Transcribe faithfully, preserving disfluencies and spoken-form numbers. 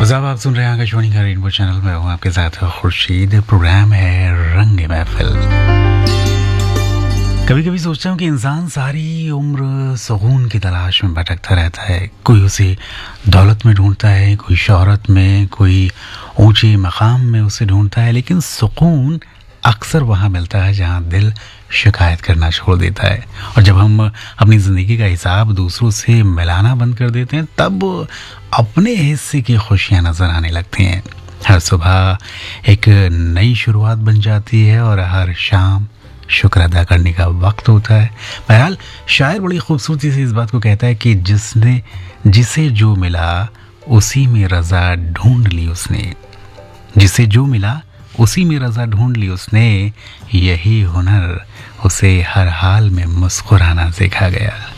साहब आप सुन रहे हैं आकाशवाणी का रेनबो चैनल में हूँ आपके साथ खुर्शीद। प्रोग्राम है रंग महफिल। कभी कभी सोचता हूँ कि इंसान सारी उम्र सुकून की तलाश में भटकता रहता है। कोई उसे दौलत में ढूंढता है, कोई शोहरत में, कोई ऊंचे मकाम में उसे ढूंढता है, लेकिन सुकून अक्सर वहाँ मिलता है जहाँ दिल शिकायत करना छोड़ देता है। और जब हम अपनी ज़िंदगी का हिसाब दूसरों से मिलाना बंद कर देते हैं तब अपने हिस्से की खुशियाँ नज़र आने लगती हैं। हर सुबह एक नई शुरुआत बन जाती है और हर शाम शुक्र अदा करने का वक्त होता है। बहरहाल शायर बड़ी खूबसूरती से इस बात को कहता है कि जिसने जिसे जो मिला उसी में रज़ा ढूंढ ली उसने, जिसे जो मिला उसी में रज़ा ढूंढ ली उसने, यही हुनर उसे हर हाल में मुस्कुराना सिखा गया।